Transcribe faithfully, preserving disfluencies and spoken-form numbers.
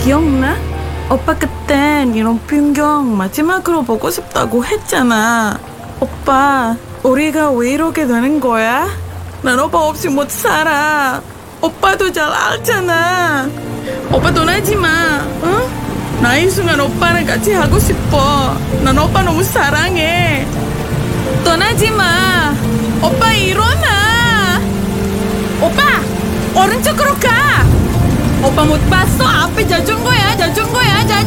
기억나? 오빠 그땐 이런 풍경 마지막으로 보고 싶다고 했잖아. 오빠, 우리가 왜 이러게 되는 거야? 난 오빠 없이 못 살아. 오빠도 잘 알잖아. 오빠 떠나지 마, 응? 나 이 순간 오빠랑 같이 하고 싶어. 난 오빠 너무 사랑해. 떠나지 마. 오빠 일어나. 오빠, 오른쪽으로 가. 오빠 못 봤어? 앞에 자전거야, 자전거야, 자전거.